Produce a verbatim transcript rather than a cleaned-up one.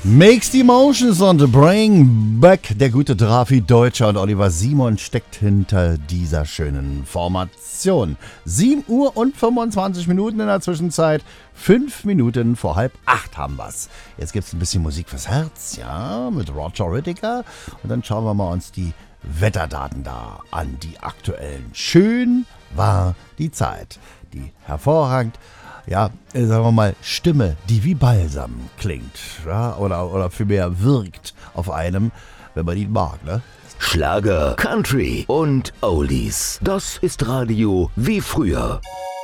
Makes the Emotions on the Bring Back. Der gute Drafi Deutscher und Oliver Simon steckt hinter dieser schönen Formation. sieben Uhr und fünfundzwanzig Minuten in der Zwischenzeit. Fünf Minuten vor halb acht haben wir's. Jetzt gibt's ein bisschen Musik fürs Herz, ja, mit Roger Whittaker. Und dann schauen wir mal uns die Wetterdaten da an, die aktuellen. Schön war die Zeit. Die hervorragend, ja, sagen wir mal, Stimme, die wie Balsam klingt, ja, oder, oder vielmehr wirkt auf einem, wenn man ihn mag, ne? Schlager, Country und Oldies. Das ist Radio wie früher.